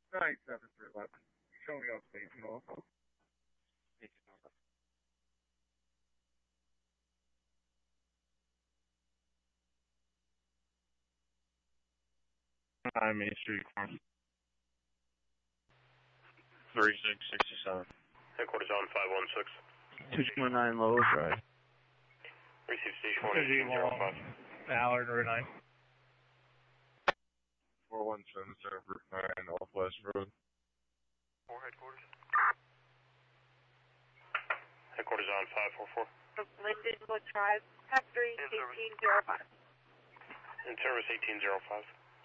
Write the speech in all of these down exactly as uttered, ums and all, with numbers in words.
nine seven three eleven. Showing up eighteen also. eighteen also. I'm Main Street. thirty-six sixty-seven. Headquarters on five one six. two two nine Lower Drive. Receive station one eighteen zero five. Allard, Route nine. four one seven seven Route nine, Northwest Road. four headquarters. Headquarters on five four four. Lindenwood Drive, factory eighteen zero five. In service eighteen zero five.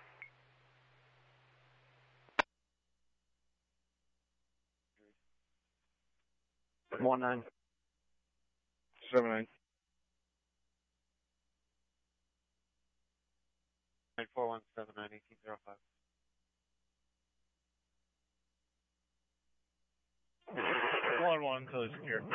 one nine. seven nine. nine four one seven nine eighteen zero five. one one until it's secure.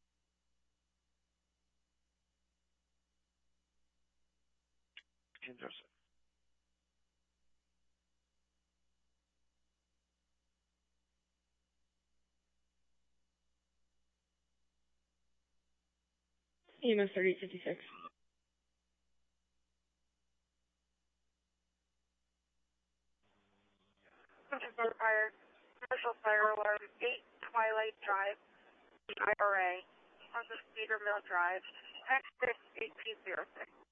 E M S thirty fifty-six. Fire, commercial fire alarm, eight Twilight Drive, I R A, on the Cedar Mill Drive, exit eighteen zero six.